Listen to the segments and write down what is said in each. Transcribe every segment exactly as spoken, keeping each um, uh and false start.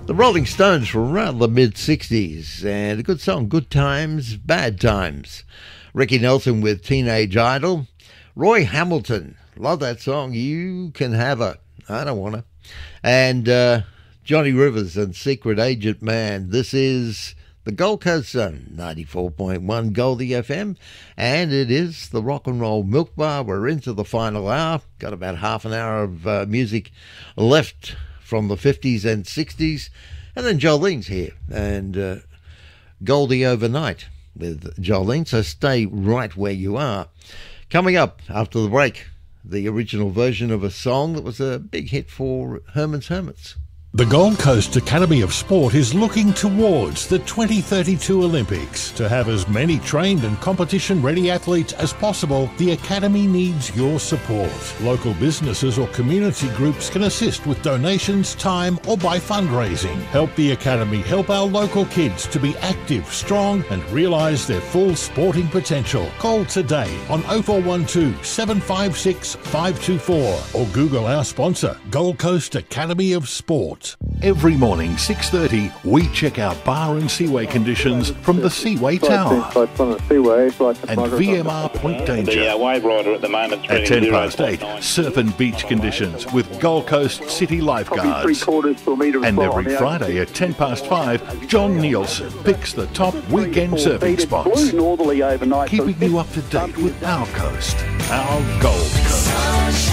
The Rolling Stones from around the mid-sixties, and a good song, Good Times, Bad Times. Ricky Nelson with Teenage Idol. Roy Hamilton, love that song, You Can Have Her, I Don't Want Her. And uh, Johnny Rivers and Secret Agent Man. This is the Gold Coast Zone, ninety-four point one Goldie F M, and it is the Rock and Roll Milk Bar. We're into the final hour, got about half an hour of uh, music left from the fifties and sixties, and then Jolene's here, and uh, Goldie Overnight with Jolene, so stay right where you are. Coming up after the break, the original version of a song that was a big hit for Herman's Hermits. The Gold Coast Academy of Sport is looking towards the twenty thirty-two Olympics. To have as many trained and competition-ready athletes as possible, the Academy needs your support. Local businesses or community groups can assist with donations, time, or by fundraising. Help the Academy help our local kids to be active, strong, and realise their full sporting potential. Call today on oh four one two, seven five six, five two four or Google our sponsor, Gold Coast Academy of Sport. Every morning, six thirty, we check out bar and seaway conditions from the Seaway Tower and V M R Point Danger. The uh, wave rider at the moment at ten past eight, surf and beach conditions with Gold Coast City lifeguards. And every Friday at ten past five, John Nielsen picks the top weekend surfing spots, keeping you up to date with our coast, our Gold Coast.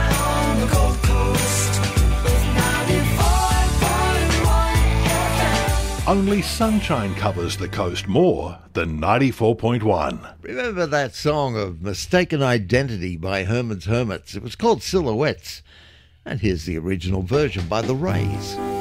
Only sunshine covers the coast more than ninety-four point one. Remember that song of Mistaken Identity by Herman's Hermits? It was called Silhouettes. And here's the original version by The Rays.